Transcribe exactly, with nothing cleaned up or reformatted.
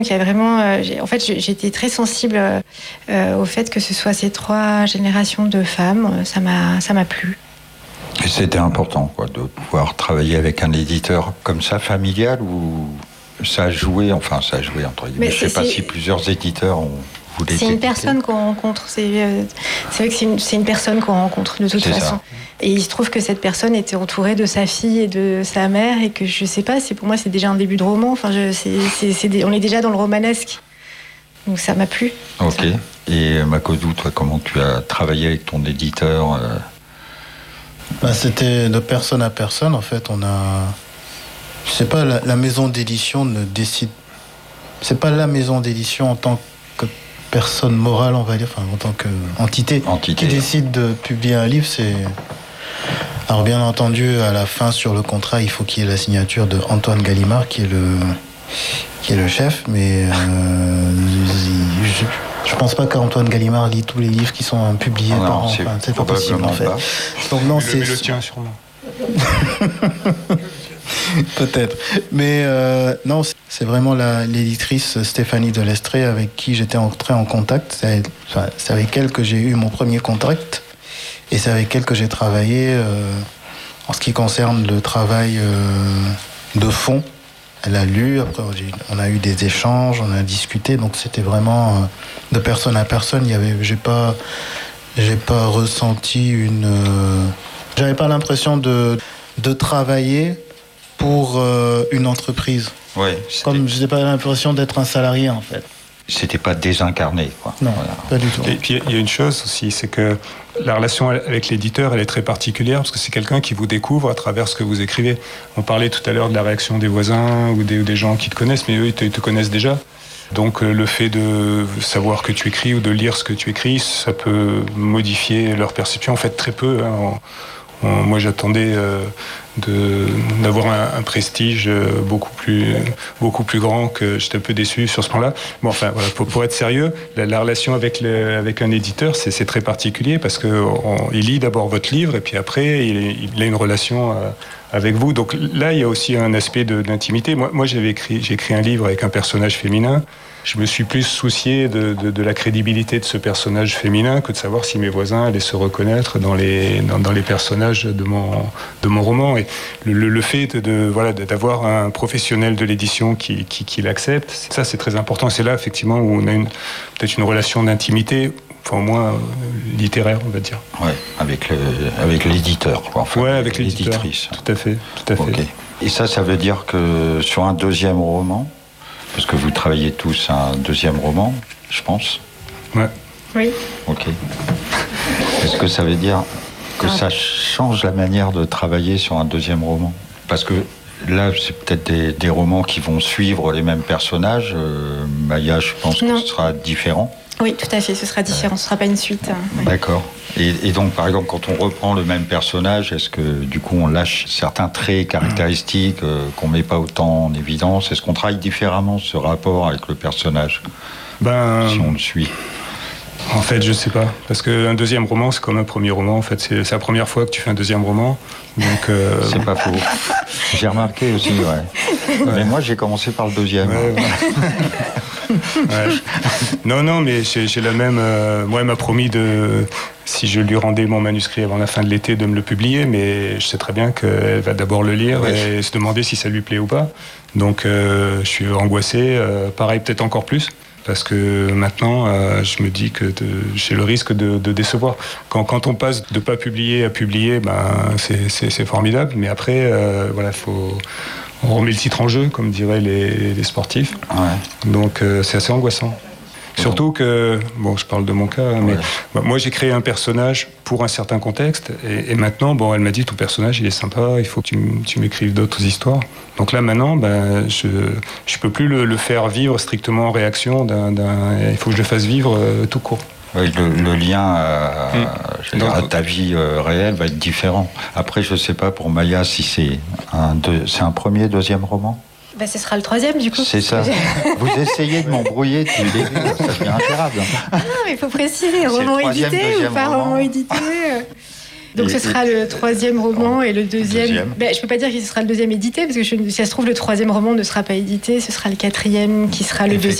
Il y a vraiment, euh, j'ai, en fait, j'étais très sensible euh, au fait que ce soit ces trois générations de femmes. Ça m'a, ça m'a plu. Et c'était important, quoi, de pouvoir travailler avec un éditeur comme ça, familial, ou ça a joué, enfin, ça a joué entre guillemets. Je ne sais pas si plusieurs éditeurs ont voulu. C'est une personne qu'on rencontre. C'est, euh, c'est vrai que c'est une, c'est une personne qu'on rencontre de toute c'est façon. Ça. Et il se trouve que cette personne était entourée de sa fille et de sa mère, et que je sais pas, c'est pour moi c'est déjà un début de roman. Enfin, je, c'est, c'est, c'est des, on est déjà dans le romanesque. Donc ça m'a plu. Ok. Ça. Et Makodou, toi, comment tu as travaillé avec ton éditeur euh... Ben, c'était de personne à personne, en fait. On a, je sais pas, la, la maison d'édition ne décide. C'est pas la maison d'édition en tant que personne morale, on va dire, enfin en tant qu'entité entité qui décide de publier un livre. C'est alors bien entendu à la fin sur le contrat, il faut qu'il y ait la signature de Antoine Gallimard qui est le qui est le chef, mais euh, je, je pense pas qu'Antoine Gallimard lit tous les livres qui sont publiés non, par an. C'est, enfin, c'est pas possible en fait. Pas. Donc non, le, c'est mais le tien sûrement. Peut-être. Mais euh, non, c'est vraiment la, l'éditrice Stéphanie Delestré avec qui j'étais entré en contact. C'est, enfin, c'est avec elle que j'ai eu mon premier contact. Et c'est avec elle que j'ai travaillé euh, en ce qui concerne le travail euh, de fond. Elle a lu, après on a eu des échanges, on a discuté. Donc c'était vraiment euh, de personne à personne. Il y avait, j'ai pas, j'ai pas ressenti une... Euh, j'avais pas l'impression de, de travailler pour euh, une entreprise. Ouais, comme je n'ai pas l'impression d'être un salarié en fait. C'était pas désincarné, quoi. Non, voilà. Pas du tout. Et puis il y a une chose aussi, c'est que la relation avec l'éditeur, elle est très particulière parce que c'est quelqu'un qui vous découvre à travers ce que vous écrivez. On parlait tout à l'heure de la réaction des voisins ou des, ou des gens qui te connaissent, mais eux ils te, ils te connaissent déjà. Donc le fait de savoir que tu écris ou de lire ce que tu écris, ça peut modifier leur perception. En fait, très peu. Hein. On, on, moi, j'attendais euh, de, d'avoir un, un prestige beaucoup plus, beaucoup plus grand, que j'étais un peu déçu sur ce point-là. Bon, enfin, voilà, pour, pour être sérieux, la, la relation avec, le, avec un éditeur, c'est, c'est très particulier parce qu'il lit d'abord votre livre et puis après, il, il a une relation euh, avec vous. Donc là, il y a aussi un aspect de, d'intimité. Moi, moi j'avais écrit, j'ai écrit un livre avec un personnage féminin. Je me suis plus soucié de, de, de la crédibilité de ce personnage féminin que de savoir si mes voisins allaient se reconnaître dans les, dans, dans les personnages de mon, de mon roman. Et le, le, le fait de, de, voilà, d'avoir un professionnel de l'édition qui, qui, qui l'accepte, ça c'est très important. C'est là effectivement où on a une, peut-être une relation d'intimité, enfin au moins euh, littéraire, on va dire. Ouais, avec, le, avec l'éditeur, quoi. Enfin, ouais, avec l'éditeur. L'éditrice. Tout à fait, tout à fait. Okay. Et ça, ça veut dire que sur un deuxième roman, parce que vous travaillez tous un deuxième roman, je pense. Ouais. Oui. Ok. Est-ce que ça veut dire que ah. ça change la manière de travailler sur un deuxième roman ? Parce que là, c'est peut-être des, des romans qui vont suivre les mêmes personnages. Euh, Maya, je pense non. que ce sera différent. Oui, tout à fait, ce sera différent, ce ne sera pas une suite. Oui. D'accord. Et, et donc, par exemple, quand on reprend le même personnage, est-ce que, du coup, on lâche certains traits caractéristiques euh, qu'on ne met pas autant en évidence ? Est-ce qu'on travaille différemment ce rapport avec le personnage, ben, si on le suit ? En fait, je sais pas. Parce qu'un deuxième roman, c'est comme un premier roman. En fait, c'est, c'est la première fois que tu fais un deuxième roman. Donc, euh... c'est pas faux. J'ai remarqué aussi, ouais. ouais. Mais moi, j'ai commencé par le deuxième. Ouais, ouais. Ouais. Non, non, mais j'ai, j'ai la même. Euh, moi, elle m'a promis de, si je lui rendais mon manuscrit avant la fin de l'été, de me le publier. Mais je sais très bien qu'elle va d'abord le lire ouais. et se demander si ça lui plaît ou pas. Donc, euh, je suis angoissé. Euh, pareil, peut-être encore plus. Parce que maintenant, euh, je me dis que de, j'ai le risque de, de décevoir. Quand, quand on passe de pas publier à publier, ben, c'est, c'est, c'est formidable. Mais après, euh, voilà, faut, on remet le titre en jeu, comme diraient les, les sportifs. Ouais. Donc, euh, c'est assez angoissant. Surtout que, bon, je parle de mon cas, mais ouais. bah, moi j'ai créé un personnage pour un certain contexte, et, et maintenant, bon, elle m'a dit ton personnage il est sympa, il faut que tu, tu m'écrives d'autres histoires. Donc là maintenant, bah, je je peux plus le, le faire vivre strictement en réaction d'un, d'un, il faut que je le fasse vivre euh, tout court. Oui, le, le lien à, mmh. dire, à ta vie euh, réelle va être différent. Après, je sais pas pour Maya si c'est un, deux, c'est un premier, deuxième roman. Bah, ce sera le troisième, du coup. C'est ça. Vous essayez de m'embrouiller depuis le début, ça devient intérable. Ah non, mais il faut préciser, roman édité ou pas roman édité. Donc et, ce sera et, le troisième roman et le deuxième. deuxième. Ben, je peux pas dire que ce sera le deuxième édité parce que je, si ça se trouve le troisième roman ne sera pas édité, ce sera le quatrième qui sera le deuxième.